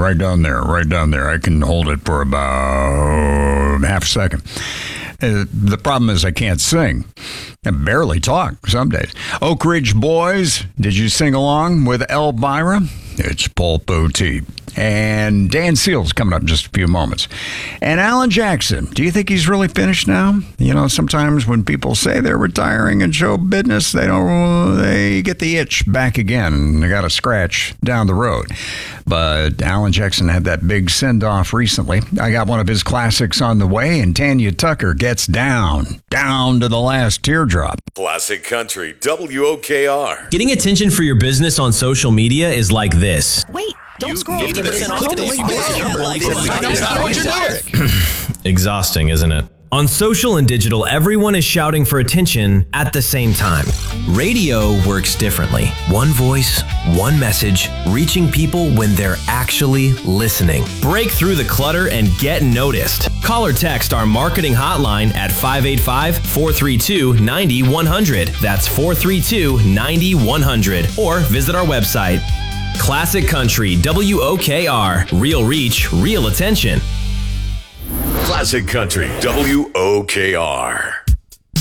right down there, right down there. I can hold it for about half a second. The problem is I can't sing. I barely talk some days. Oak Ridge Boys, did you sing along with Elvira? It's Paul Poteet. And Dan Seals coming up in just a few moments. And Alan Jackson, do you think he's really finished now? You know, sometimes when people say they're retiring in show business, they get the itch back again. They got a scratch down the road. But Alan Jackson had that big send-off recently. I got one of his classics on the way, and Tanya Tucker gets down to the last teardrop. Classic Country, WOKR. Getting attention for your business on social media is like this. Wait, don't scroll. Exhausting, isn't it? On social and digital, everyone is shouting for attention at the same time. Radio works differently. One voice, one message, reaching people when they're actually listening. Break through the clutter and get noticed. Call or text our marketing hotline at 585-432-9100. That's 432-9100. Or visit our website. Classic Country, WOKR. Real reach, real attention. Classic Country, WOKR.